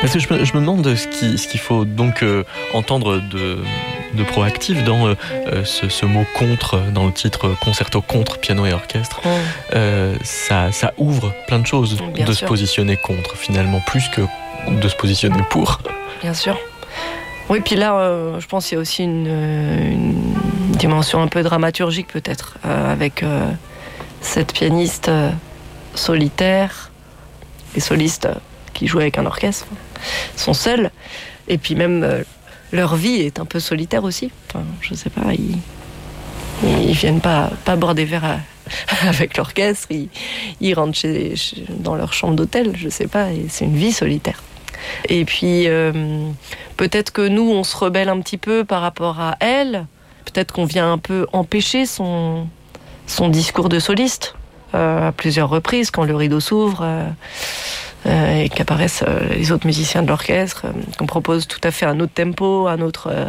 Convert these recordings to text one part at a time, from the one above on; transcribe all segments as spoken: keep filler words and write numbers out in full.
Parce que je me, je me demande ce, qui, ce qu'il faut donc euh, entendre de, de proactif dans euh, ce, ce mot contre, dans le titre concerto contre piano et orchestre. Oh. Euh, ça, ça ouvre plein de choses Bien de sûr. Se positionner contre, finalement, plus que de se positionner pour. Bien sûr. Oui, puis là, euh, je pense qu'il y a aussi une, une dimension un peu dramaturgique, peut-être, euh, avec euh, cette pianiste euh, solitaire, les solistes euh, qui jouent avec un orchestre sont seuls, et puis même euh, leur vie est un peu solitaire aussi. Enfin, je sais pas, ils, ils viennent pas, pas boire des verres à, avec l'orchestre, ils, ils rentrent chez, chez, dans leur chambre d'hôtel, je sais pas, et c'est une vie solitaire. Et puis, euh, peut-être que nous, on se rebelle un petit peu par rapport à elle. Peut-être qu'on vient un peu empêcher son, son discours de soliste euh, à plusieurs reprises, quand le rideau s'ouvre euh, euh, et qu'apparaissent euh, les autres musiciens de l'orchestre, euh, qu'on propose tout à fait un autre tempo, un autre, euh,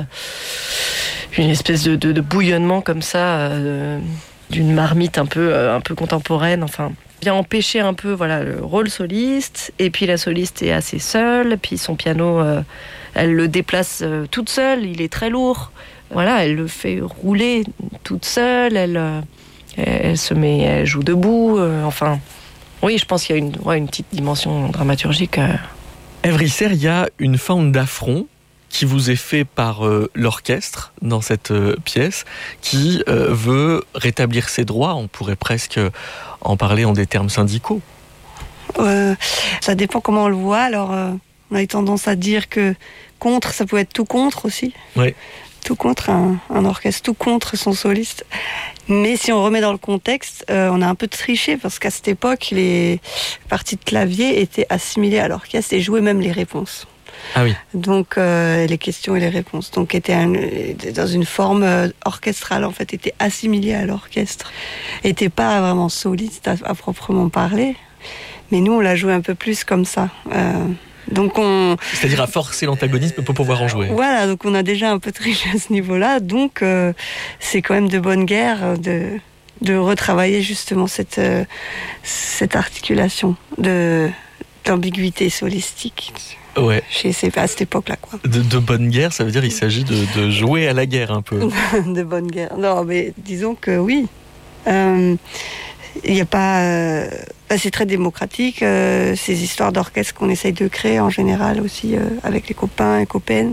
une espèce de, de, de bouillonnement comme ça, euh, d'une marmite un peu, euh, un peu contemporaine, enfin... vient empêcher un peu voilà, le rôle soliste, et puis la soliste est assez seule, puis son piano, euh, elle le déplace euh, toute seule, il est très lourd. Voilà, elle le fait rouler toute seule, elle, euh, elle se met, elle joue debout, euh, enfin... Oui, je pense qu'il y a une, ouais, une petite dimension dramaturgique. Euh. Ève Risser, il y a une forme d'affront qui vous est fait par euh, l'orchestre dans cette euh, pièce, qui euh, veut rétablir ses droits. On pourrait presque en parler en des termes syndicaux. Euh, ça dépend comment on le voit. Alors, euh, on a eu tendance à dire que contre, ça peut être tout contre aussi. Oui. Tout contre un, un orchestre, tout contre son soliste. Mais si on remet dans le contexte, euh, on a un peu triché parce qu'à cette époque, les parties de clavier étaient assimilées à l'orchestre et jouaient même les réponses. Ah oui. Donc euh, les questions et les réponses, donc étaient un, dans une forme euh, orchestrale en fait, étaient assimilées à l'orchestre, étaient pas vraiment soliste à, à proprement parler. Mais nous on l'a joué un peu plus comme ça. Euh, donc on. C'est-à-dire à forcer l'antagonisme pour pouvoir en jouer. Voilà, donc on a déjà un peu triché à ce niveau-là. Donc euh, c'est quand même de bonne guerre de de retravailler justement cette euh, cette articulation de d'ambiguïté solistique. Ouais. Chez ces, à cette époque-là, quoi. De, de bonne guerre, ça veut dire qu'il s'agit de, de jouer à la guerre un peu. De bonne guerre. Non, mais disons que oui. Euh, il n'y a pas. Euh, c'est très démocratique. Euh, ces histoires d'orchestre qu'on essaye de créer en général aussi euh, avec les copains et copaines.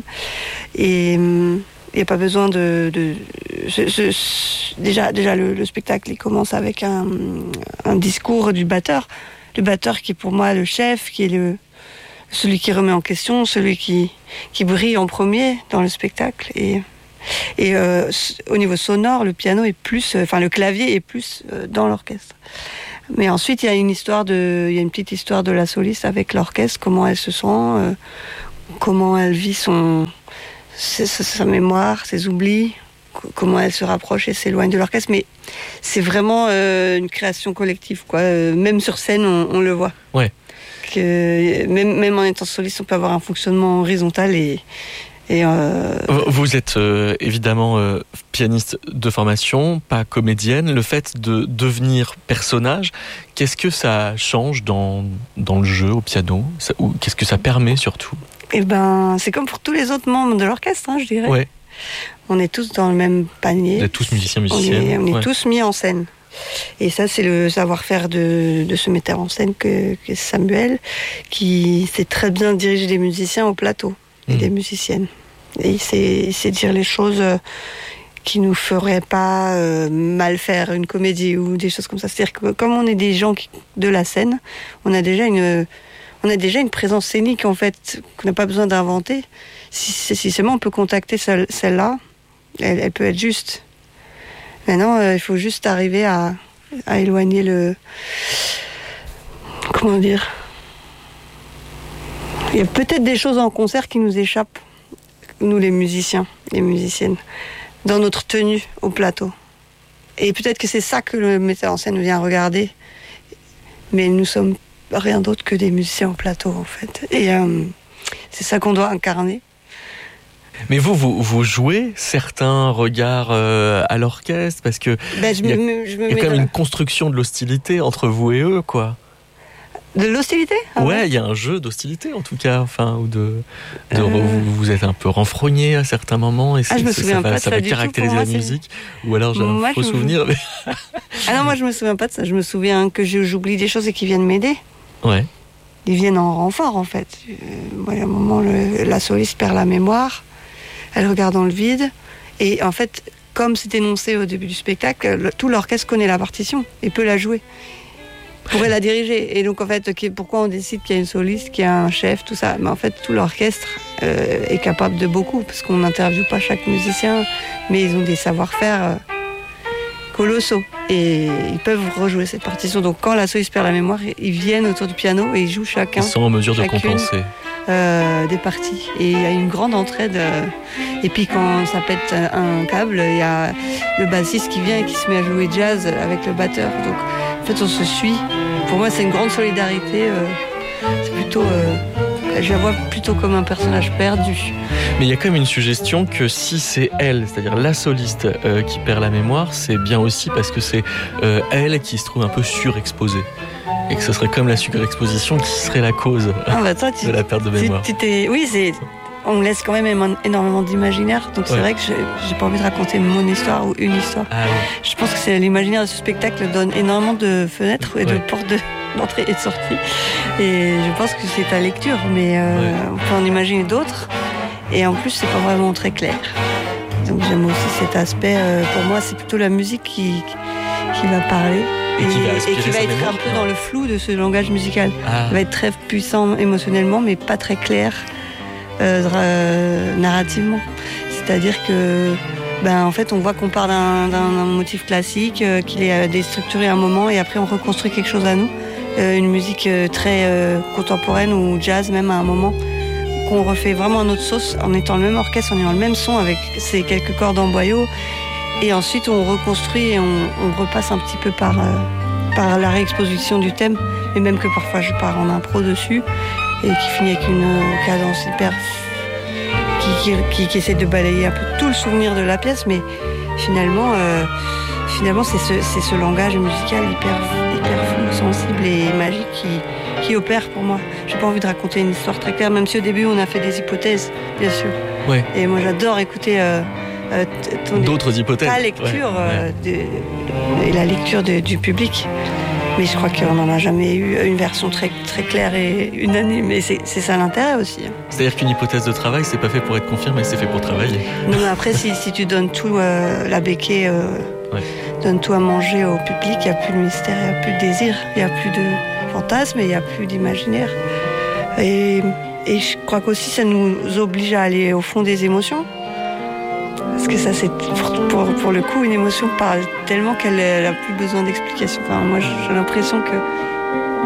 Et il n'y a pas besoin de. de je, je, déjà, déjà le, le spectacle il commence avec un, un discours du batteur. Le batteur qui est pour moi le chef, qui est le. Celui qui remet en question, celui qui, qui brille en premier dans le spectacle. Et, et euh, au niveau sonore, le piano est plus, enfin le clavier est plus euh, dans l'orchestre. Mais ensuite, il y a une histoire de, il y a une petite histoire de la soliste avec l'orchestre, comment elle se sent, euh, comment elle vit son, sa, sa mémoire, ses oublis, comment elle se rapproche et s'éloigne de l'orchestre. Mais c'est vraiment euh, une création collective, quoi. Euh, même sur scène, on, on le voit. Ouais. Que même, même en étant soliste, on peut avoir un fonctionnement horizontal et, et euh... Vous êtes euh, évidemment euh, pianiste de formation, pas comédienne. Le fait de devenir personnage, qu'est-ce que ça change dans, dans le jeu au piano, ça, ou qu'est-ce que ça permet surtout? Eh ben, c'est comme pour tous les autres membres de l'orchestre, hein, je dirais. Ouais. On est tous dans le même panier. Vous êtes tous musiciens, musiciennes. On est, on est ouais. tous mis en scène. Et ça, c'est le savoir-faire de, de ce metteur en scène que, que Samuel, qui sait très bien diriger des musiciens au plateau et mmh. des musiciennes. Et il sait, il sait dire les choses qui nous feraient pas euh, mal faire une comédie ou des choses comme ça. C'est-à-dire que comme on est des gens qui, de la scène, on a déjà une, on a déjà une présence scénique en fait qu'on n'a pas besoin d'inventer. Si, si seulement on peut contacter celle, celle-là, elle, elle peut être juste. Maintenant, euh, il faut juste arriver à, à éloigner le... Comment dire ? Il y a peut-être des choses en concert qui nous échappent, nous les musiciens, les musiciennes, dans notre tenue au plateau. Et peut-être que c'est ça que le metteur en scène vient regarder. Mais nous sommes rien d'autre que des musiciens au plateau, en fait. Et euh, c'est ça qu'on doit incarner. Mais vous, vous, vous jouez certains regards euh, à l'orchestre parce que ben, je il y a, me, je me il y a quand même dans... une construction de l'hostilité entre vous et eux, quoi. De l'hostilité ah Ouais, il ouais. y a un jeu d'hostilité en tout cas, enfin, ou de, de euh... vous, vous êtes un peu renfrogné à certains moments et ah, je me souviens ça pas va, de ça ça va du caractériser moi, la musique. Ou alors j'ai moi, un faux souvenir. Me... Mais... ah non, moi je me souviens pas de ça. Je me souviens que j'oublie des choses et qu'ils viennent m'aider. Ouais. Ils viennent en renfort en fait. Euh, moi, à un moment, le, la soliste perd la mémoire. Elle regarde dans le vide et en fait, comme c'est énoncé au début du spectacle, le, tout l'orchestre connaît la partition et peut la jouer. Pourrait la diriger. Et donc, en fait, pourquoi on décide qu'il y a une soliste, qu'il y a un chef, tout ça. Mais en fait, tout l'orchestre euh, est capable de beaucoup, parce qu'on n'interviewe pas chaque musicien, mais ils ont des savoir-faire euh, colossaux. Et ils peuvent rejouer cette partition. Donc, quand la soliste perd la mémoire, ils viennent autour du piano et ils jouent chacun. Ils sont en mesure de compenser. Euh, des parties. Et il y a une grande entraide. Euh, et puis, quand ça pète un câble, il y a le bassiste qui vient et qui se met à jouer jazz avec le batteur. Donc, en fait, on se suit. Pour moi, c'est une grande solidarité. Euh, c'est plutôt, euh, je la vois plutôt comme un personnage perdu. Mais il y a quand même une suggestion que si c'est elle, c'est-à-dire la soliste euh, qui perd la mémoire, c'est bien aussi parce que c'est euh, elle qui se trouve un peu surexposée. Et que ce serait comme la surexposition qui serait la cause ah bah toi, tu, de la perte de mémoire. Tu, tu oui, c'est... on laisse quand même énormément d'imaginaire, donc c'est ouais. vrai que j'ai, j'ai pas envie de raconter mon histoire ou une histoire. Ah, ouais. Je pense que c'est l'imaginaire de ce spectacle donne énormément de fenêtres et ouais. de portes de, d'entrée et de sortie. Et je pense que c'est ta lecture, mais euh, ouais. on peut en imaginer d'autres. Et en plus, c'est pas vraiment très clair. Donc j'aime aussi cet aspect. Euh, pour moi, c'est plutôt la musique qui, qui va parler. Et qui va, et qui va être mémoire, un peu dans le flou de ce langage musical. Ah. Il va être très puissant émotionnellement, mais pas très clair euh, euh, narrativement. C'est-à-dire que, ben, en fait, on voit qu'on part d'un, d'un, d'un motif classique, euh, qu'il est déstructuré à un moment, et après on reconstruit quelque chose à nous. Euh, une musique euh, très euh, contemporaine ou jazz même à un moment, qu'on refait vraiment à notre sauce, en étant le même orchestre, en ayant le même son avec ces quelques cordes en boyau. Et ensuite, on reconstruit et on, on repasse un petit peu par, euh, par la réexposition du thème. Et même que parfois, je pars en impro dessus et qui finit avec une cadence hyper... Qui, qui, qui, qui essaie de balayer un peu tout le souvenir de la pièce. Mais finalement, euh, finalement c'est, ce, c'est ce langage musical hyper, hyper flou, sensible et magique qui, qui opère pour moi. J'ai pas envie de raconter une histoire très claire, même si au début, on a fait des hypothèses, bien sûr. Ouais. Et moi, j'adore écouter... Euh, Euh, ton, d'autres hypothèses. Ta lecture ouais, euh, ouais. De, et la lecture de, du public. Mais je crois qu'on n'en a jamais eu une version très, très claire et unanime. Et c'est, c'est ça l'intérêt aussi. C'est-à-dire qu'une hypothèse de travail, c'est pas fait pour être confirmé, c'est fait pour travailler. Non, mais après, si, si tu donnes tout, euh, la béquée, euh, ouais. donne tout à manger au public, il n'y a plus de mystère, il n'y a plus de désir, il n'y a plus de fantasme, il n'y a plus d'imaginaire. Et, et je crois qu'aussi, ça nous oblige à aller au fond des émotions. Parce que ça, c'est pour, pour, pour le coup, une émotion parle tellement qu'elle n'a plus besoin d'explication. Enfin, moi, j'ai l'impression que